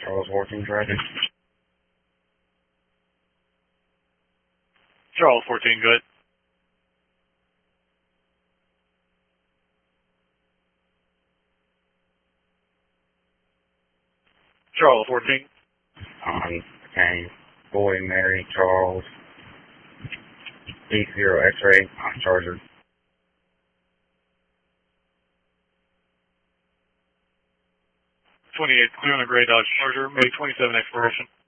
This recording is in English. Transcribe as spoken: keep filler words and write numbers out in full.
Charles fourteen traffic. Charles fourteen, good. Charles fourteen. On Kane, Boy, Mary, Charles, East Zero X-ray on Charger. twenty-eight, clear on a gray Dodge Charger, May twenty-seven expiration.